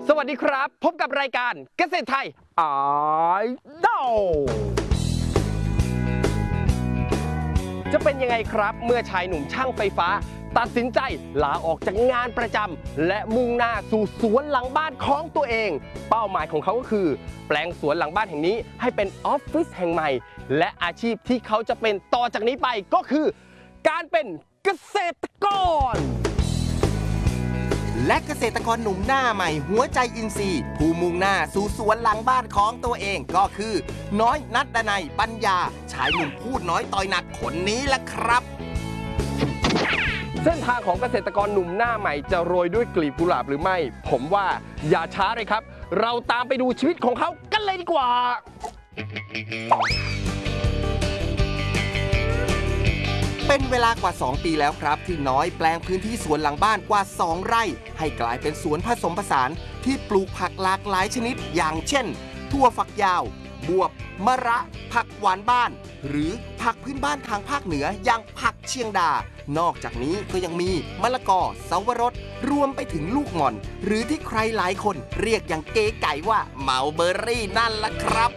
สวัสดีครับพบกับรายการเกษตรไทยไอดอลจะเป็นยังไงครับเมื่อชายหนุ่มช่างไฟฟ้าตัดสินใจลาออกจากงานประจำและมุ่งหน้าสู่สวนหลังบ้านของตัวเองเป้าหมายของเขาก็คือแปลงสวนหลังบ้านแห่งนี้ให้เป็นออฟฟิศแห่งใหม่และอาชีพที่เขาจะเป็นต่อจากนี้ไปก็คือการเป็นเกษตรกรและเกษตรกรหนุ่มหน้าใหม่หัวใจอินทรีย์ผู้มุ่งหน้าสู่สวนหลังบ้านของตัวเองก็คือน้อยนัดดนัยปัญญาชายหนุ่มพูดน้อยต่อยหนักคนนี้แหละครับเส้นทางของเกษตรกรหนุ่มหน้าใหม่จะโรยด้วยกลีบกุหลาบหรือไม่ผมว่าอย่าช้าเลยครับเราตามไปดูชีวิตของเขากันเลยดีกว่าเป็นเวลากว่า2ปีแล้วครับที่น้อยแปลงพื้นที่สวนหลังบ้านกว่า2ไร่ให้กลายเป็นสวนผสมผสานที่ปลูกผักหลากหลายชนิดอย่างเช่นถั่วฝักยาวบวบมะระผักหวานบ้านหรือผักพื้นบ้านทางภาคเหนืออย่างผักเชียงดานอกจากนี้ก็ยังมีมะละกอเสาวรสรวมไปถึงลูกหม่อนหรือที่ใครหลายคนเรียกอย่างเก๋ไก๋ว่าเมาเบอร์รี่นั่นล่ะครับ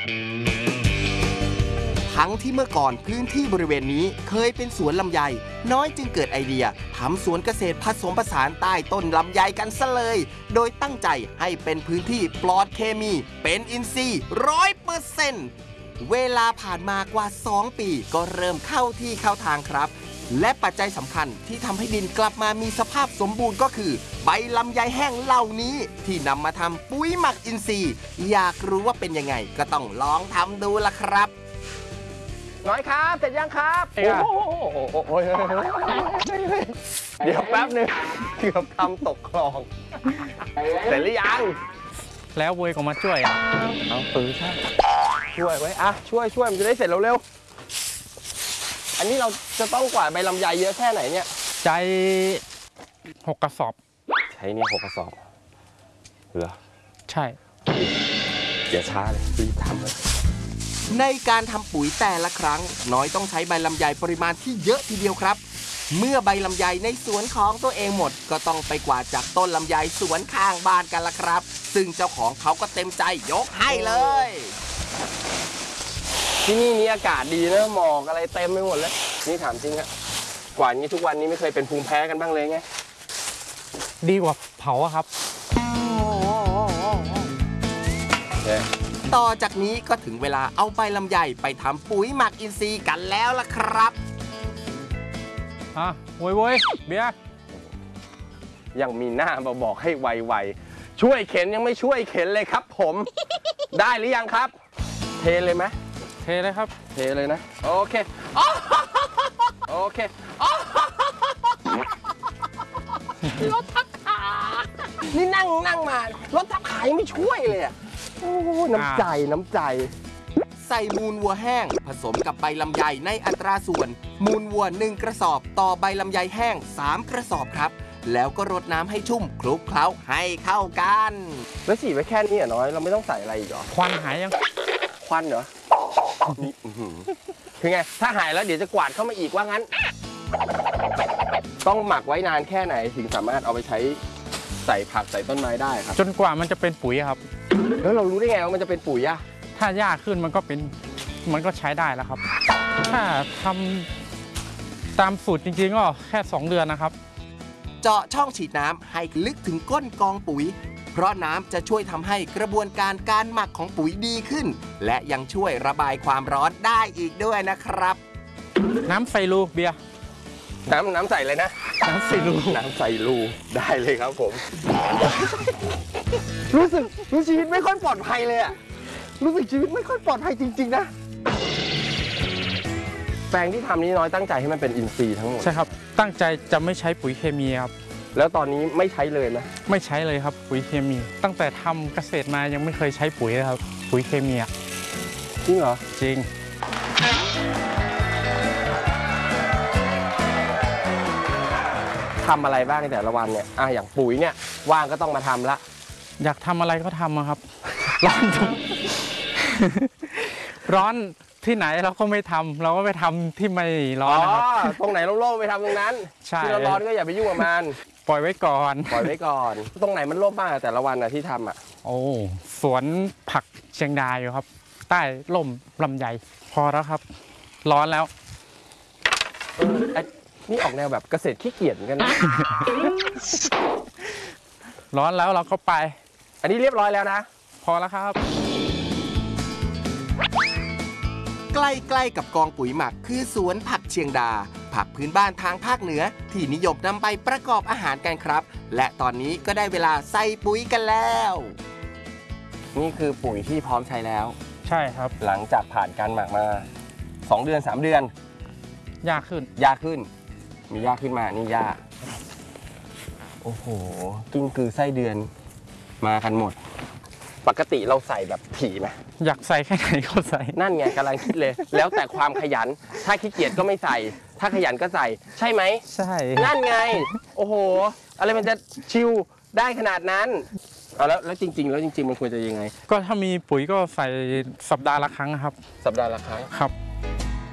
ทั้งที่เมื่อก่อนพื้นที่บริเวณนี้เคยเป็นสวนลำไยน้อยจึงเกิดไอเดียทำสวนเกษตรผสมผสานใต้ต้นลำไยกันซะเลยโดยตั้งใจให้เป็นพื้นที่ปลอดเคมีเป็นอินทรีย์100%เวลาผ่านมากว่า2ปีก็เริ่มเข้าที่เข้าทางครับและปัจจัยสำคัญที่ทำให้ดินกลับมามีสภาพสมบูรณ์ก็คือใบลำไยแห้งเหล่านี้ที่นำมาทำปุ๋ยหมักอินทรีย์อยากรู้ว่าเป็นยังไงก็ต้องลองทำดูละครับน้อยครับเสร็จยังครับโอ้โหเดี๋ยวแป๊บนึงเกือบทำตกคลองเสร็จหรือยังแล้วเวยก็มาช่วยเอาใช่ช่วยไว้อะช่วยมันจะได้เสร็จเร็วๆอันนี้เราจะต้องกวาดใบลำไยเยอะแค่ไหนเนี่ยใจ6 กระสอบใช้เนี่ย6 กระสอบเหรอใช่อย่าช้าเลยรีบทำเลยในการทำปุ๋ยแต่ละครั้งน้อยต้องใช้ใบลำไยปริมาณที่เยอะทีเดียวครับเมื่อใบลำไยในสวนของตัวเองหมดก็ต้องไปกวาดจากต้นลำไยสวนข้างบ้านกันละครับซึ่งเจ้าของเขาก็เต็มใจยกให้เลยที่นี่มีอากาศดีนะหมอกอะไรเต็มไปหมดเลยนี่ถามจริงอะกว่านี้ทุกวันนี้ไม่เคยเป็นภูมิแพ้กันบ้างเลยไงดีกว่าเผาครับต่อจากนี้ก็ถึงเวลาเอาใบลำไยไปทำปุ๋ยหมักอินทรีย์กันแล้วล่ะครับโวยเบียร์ยังมีหน้ามาบอกให้ไวๆช่วยเข็นยังไม่ช่วยเข็นเลยครับผมได้หรือยังครับเทเลยไหมเทเลยครับเทเลยนะโอเคโอเครถทับขานี่นั่งมารถทับขายังไม่ช่วยเลยอะโอ้น้ำใจใส่มูลวัวแห้งผสมกับใบลำไยในอัตราส่วนมูลวัว1 กระสอบต่อใบลำไยแห้ง3 กระสอบครับแล้วก็รดน้ำให้ชุ่มคลุกเคล้าให้เข้ากันแล้วฉีดไว้แค่นี้น้อยเราไม่ต้องใส่อะไรอีกหรอควันหายยังควันเหรอคือไงถ้าหายแล้วเดี๋ยวจะกวาดเข้ามาอีกว่างั้นต้องหมักไว้นานแค่ไหนถึงสามารถเอาไปใช้ใส่ผักใส่ต้นไม้ได้ครับจนกว่ามันจะเป็นปุ๋ยครับแล้วเรารู้ได้ไงว่ามันจะเป็นปุ๋ยอะถ้ายากขึ้นมันก็ใช้ได้แล้วครับถ้าทำตามสูตรจริงๆก็แค่2 เดือนนะครับเจาะช่องฉีดน้ำให้ลึกถึงก้นกองปุ๋ยเพราะน้ำจะช่วยทำให้กระบวนการหมักของปุ๋ยดีขึ้นและยังช่วยระบายความร้อนได้อีกด้วยนะครับน้ำใส่รูเบียร์น้ำใส่เลยนะน้ำใส่รูได้เลยครับผมรู้ชีวิตไม่ค่อยปลอดภัยเลยอะรู้สึกชีวิตไม่ค่อยปลอดภัยจริงๆนะแปลงที่ทำนี้น้อยตั้งใจให้มันเป็นอินทรีย์ทั้งหมดใช่ครับตั้งใจจะไม่ใช้ปุ๋ยเคมีครับแล้วตอนนี้ไม่ใช้เลยไหมไม่ใช้เลยครับปุ๋ยเคมีตั้งแต่ทำเกษตรมายังไม่เคยใช้ปุ๋ยเลยครับปุ๋ยเคมีอะจริงเหรอจริงทำอะไรบ้างในแต่ละวันเนี่ยอย่างปุ๋ยเนี่ยว่างก็ต้องมาทำละอยากทำอะไรก็ทำครับร้อนที่ไหนเราก็ไม่ทำเราก็ไปทำที่ไม่ร้อนนะครับตรงไหนโล่งๆไปทำตรงนั้นใช่ที่ร้อนๆก็อย่าไปยุ่งกับมันปล่อยไว้ก่อนปล่อยไว้ก่อน ตรงไหนมันร่มบ้างแต่ละวันที่ทำอ่ะโอ้สวนผักเชียงดาอยู่ครับ ใต้ร่มลำไยพอแล้วครับ ร้อนแล้วนี่ออกแนวแบบเกษตรขี้เกียจเหมือนกันนะร้อนแล้วเราก็ไปอันนี้เรียบร้อยแล้วนะพอแล้วครับใกล้ๆกับกองปุ๋ยหมักคือสวนผักเชียงดา ผักพื้นบ้านทางภาคเหนือที่นิยมนำไปประกอบอาหารกันครับ และตอนนี้ก็ได้เวลาใส่ปุ๋ยกันแล้วนี่คือปุ๋ยที่พร้อมใช้แล้วใช่ครับหลังจากผ่านการหมักมา 2 เดือน 3 เดือนยากขึ้นหญ้าขึ้น มีหญ้าขึ้นมานี่หญ้าโอ้โหกิ้งกือไส้เดือนมากันหมด ปกติเราใส่แบบถี่ไหมอยากใส่แค่ไหนก็ใส่นั่นไงกำลังคิดเลย แล้วแต่ความขยัน ถ้าขี้เกียจก็ไม่ใส่ ถ้าขยันก็ใส่ ใช่ไหมใช่นั่นไง โอ้โห อะไรมันจะชิลได้ขนาดนั้นเอาแล้วจริง ๆ แล้วจริง ๆ มันควรจะยังไงก็ถ้ามีปุ๋ยก็ใส่สัปดาห์ละครั้งครับสัปดาห์ละครั้งครับ